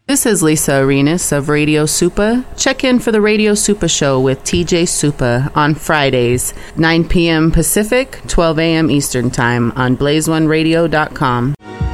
This is Lisa Arenas of Radio Supa. Check in for the Radio Supa Show with TJ Supa on Fridays, 9 p.m. Pacific, 12 a.m. Eastern Time on blaze1radio.com.